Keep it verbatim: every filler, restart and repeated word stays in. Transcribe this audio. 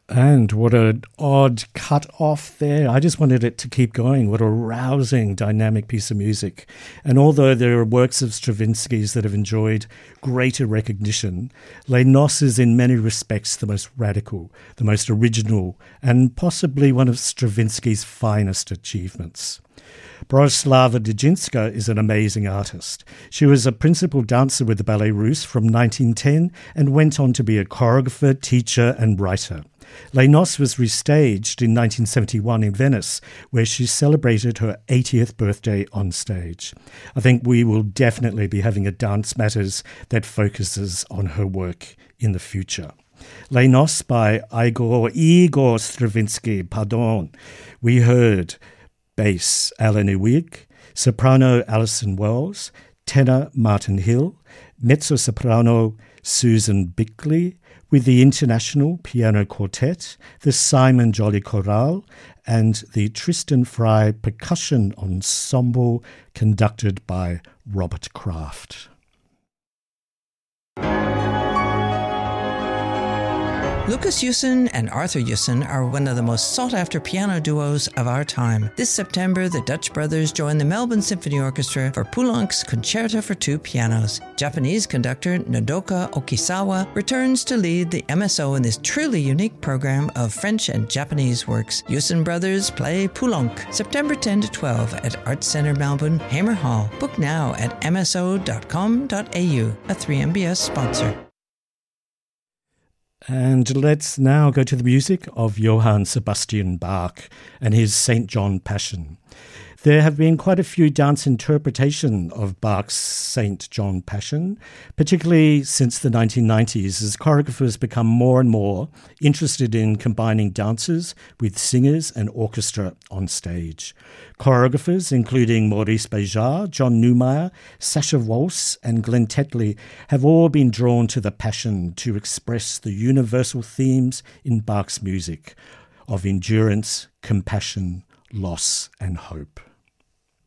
And what an odd cut off there. I just wanted it to keep going. What a rousing, dynamic piece of music. And although there are works of Stravinsky's that have enjoyed greater recognition, Les Noces is in many respects the most radical, the most original, and possibly one of Stravinsky's finest achievements. Boruslava Dejinska is an amazing artist. She was a principal dancer with the Ballet Russe from nineteen ten and went on to be a choreographer, teacher and writer. Les Noces was restaged in nineteen seventy-one in Venice, where she celebrated her eightieth birthday on stage. I think we will definitely be having a Dance Matters that focuses on her work in the future. Les Noces by Igor, Igor Stravinsky, pardon. We heard bass Alan Ewig, soprano Alison Wells, tenor Martin Hill, mezzo-soprano Susan Bickley, with the International Piano Quartet, the Simon Jolly Chorale, and the Tristan Fry Percussion Ensemble conducted by Robert Kraft. Lucas Yuson and Arthur Yuson are one of the most sought-after piano duos of our time. This September, the Dutch brothers join the Melbourne Symphony Orchestra for Poulenc's Concerto for Two Pianos. Japanese conductor Nodoka Okisawa returns to lead the M S O in this truly unique program of French and Japanese works. Yuson brothers play Poulenc, September tenth to twelfth at Arts Centre Melbourne, Hamer Hall. Book now at m s o dot com dot a u, a three M B S sponsor. And let's now go to the music of Johann Sebastian Bach and his Saint John Passion. There have been quite a few dance interpretations of Bach's Saint John Passion, particularly since the nineteen nineties, as choreographers become more and more interested in combining dancers with singers and orchestra on stage. Choreographers, including Maurice Béjart, John Neumeier, Sasha Waltz and Glenn Tetley, have all been drawn to the Passion to express the universal themes in Bach's music of endurance, compassion, loss and hope.